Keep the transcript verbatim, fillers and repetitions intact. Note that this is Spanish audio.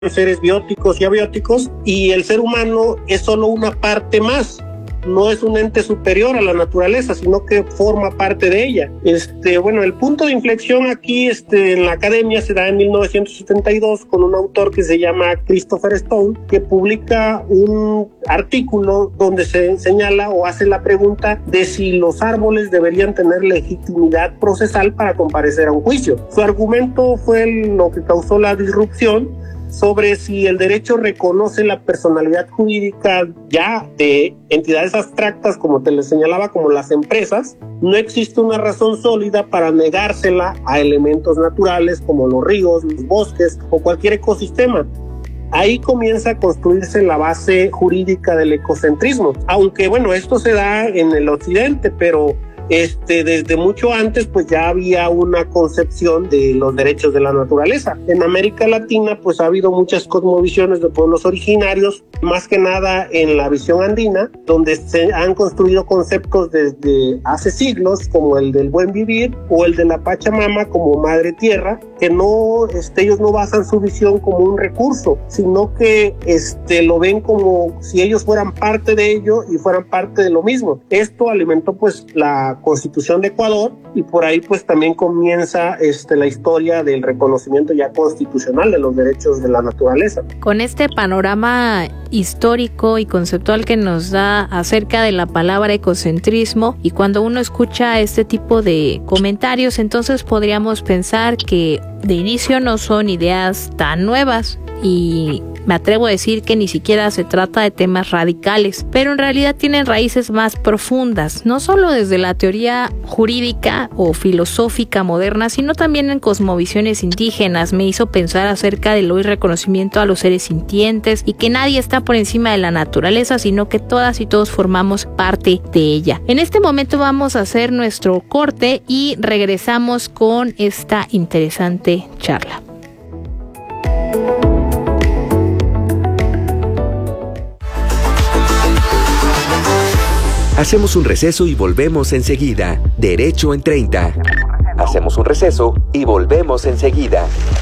seres bióticos y abióticos, y el ser humano es solo una parte más. No es un ente superior a la naturaleza, sino que forma parte de ella. Este, bueno, el punto de inflexión aquí este, en la academia se da en mil novecientos setenta y dos con un autor que se llama Christopher Stone, que publica un artículo donde se señala o hace la pregunta de si los árboles deberían tener legitimidad procesal para comparecer a un juicio. Su argumento fue lo que causó la disrupción sobre si el derecho reconoce la personalidad jurídica ya de entidades abstractas, como te les señalaba, como las empresas. No existe una razón sólida para negársela a elementos naturales como los ríos, los bosques o cualquier ecosistema. Ahí comienza a construirse la base jurídica del ecocentrismo, aunque bueno, esto se da en el occidente, pero Este, desde mucho antes pues ya había una concepción de los derechos de la naturaleza. En América Latina pues ha habido muchas cosmovisiones de pueblos originarios, más que nada en la visión andina, donde se han construido conceptos desde hace siglos como el del buen vivir o el de la Pachamama como madre tierra, que no, este, ellos no basan su visión como un recurso, sino que este, lo ven como si ellos fueran parte de ello y fueran parte de lo mismo. Esto alimentó pues la Constitución de Ecuador y por ahí pues también comienza este, la historia del reconocimiento ya constitucional de los derechos de la naturaleza. Con este panorama histórico y conceptual que nos da acerca de la palabra ecocentrismo, y cuando uno escucha este tipo de comentarios, entonces podríamos pensar que de inicio no son ideas tan nuevas, y me atrevo a decir que ni siquiera se trata de temas radicales, pero en realidad tienen raíces más profundas, no solo desde la teoría jurídica o filosófica moderna, sino también en cosmovisiones indígenas. Me hizo pensar acerca del hoy reconocimiento a los seres sintientes y que nadie está por encima de la naturaleza, sino que todas y todos formamos parte de ella. En este momento vamos a hacer nuestro corte y regresamos con esta interesante charla. Hacemos un receso y volvemos enseguida. Derecho en treinta. Hacemos un receso y volvemos enseguida.